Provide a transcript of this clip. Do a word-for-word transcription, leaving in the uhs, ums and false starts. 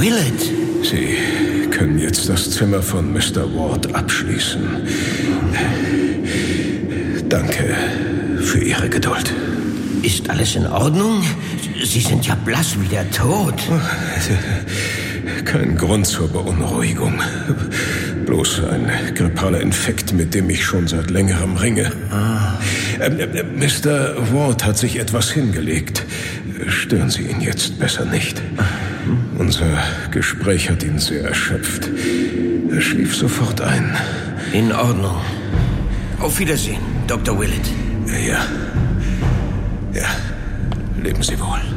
Willett! Sie können jetzt das Zimmer von Mister Ward abschließen. Danke für Ihre Geduld. Ist alles in Ordnung? Sie sind ja blass wie der Tod. Kein Grund zur Beunruhigung. Bloß ein grippaler Infekt, mit dem ich schon seit längerem ringe. Ah. Ähm, äh, Mister Ward hat sich etwas hingelegt. Stören Sie ihn jetzt besser nicht. Unser Gespräch hat ihn sehr erschöpft. Er schlief sofort ein. In Ordnung. Auf Wiedersehen, Doktor Willett. Ja. Ja. Leben Sie wohl.